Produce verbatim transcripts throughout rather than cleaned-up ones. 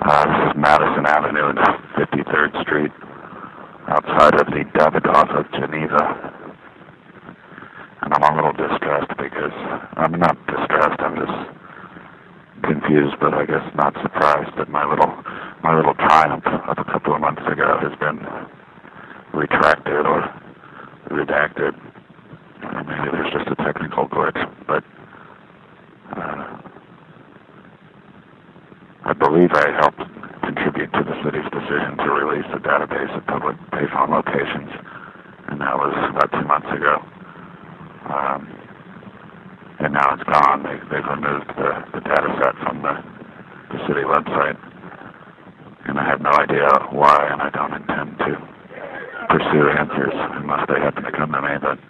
Uh, this is Madison Avenue and fifty-third Street, outside of the Davidoff of Geneva. And I'm a little distressed because, I'm not distressed, I'm just confused, but I guess not surprised that my little, my little triumph of a couple of months ago has been retracted or redacted. Or maybe there's just a technical glitch, but uh, I believe I helped contribute to the city's decision to release a database of public payphone locations, and that was about two months ago. Um, and now it's gone. They, they've removed the, the data set from the, the city website, and I have no idea why, and I don't intend to pursue answers unless they happen to come to me, but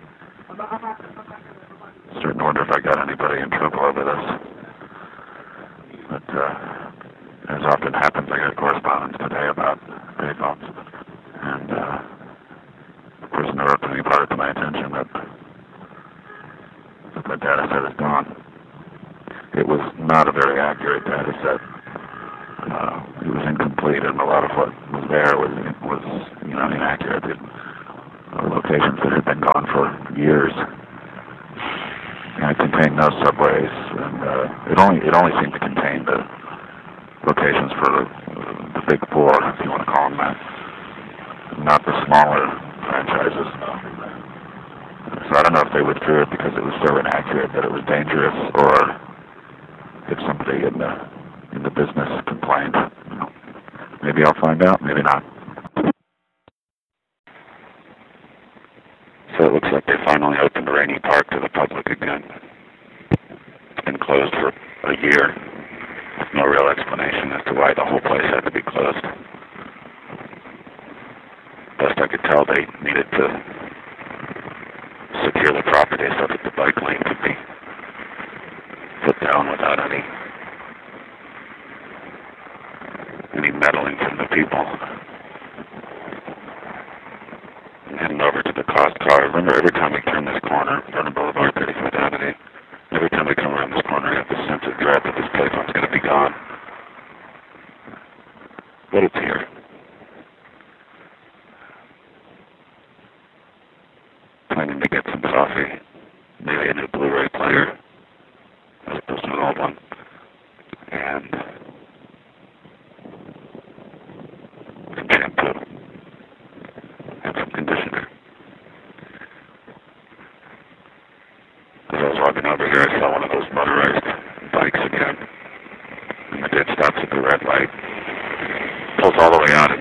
I'm starting to wonder if I got anybody in trouble over this. But uh, as often happens, I got correspondence today about payphones, and uh, the person who wrote to me brought it to my attention that the data set is gone. It was not a very accurate data set. Uh, it was incomplete, and a lot of what was there was, was you know, inaccurate. It, uh, locations that had been gone for years. And it contained no subways, and uh, it only it only seemed to contain the locations for the, the big four, if you want to call them that, not the smaller franchises. So I don't know if they withdrew it because it was so inaccurate that it was dangerous, or if somebody in the in the business complained. You know, maybe I'll find out, maybe not. So it looks like they finally opened Rainy Park to the public again. It's been closed for a year, with no real explanation as to why the whole place had to be closed. Best I could tell, they needed to secure the property so that the bike lane could be put down without any any meddling from the people. And heading over to the cost car. Remember, every time we turn this corner, Vernon Boulevard, thirty-fifth Avenue, every time we come around this corner, I have this sense of dread that this payphone's going to be gone. But it's here. Planning to get some coffee, maybe a new Blu-ray player, as opposed to an old one, and some shampoo, and some conditioner. As I was walking over here, I saw one of those motorized bikes again, and the kid stops at the red light, pulls all the way out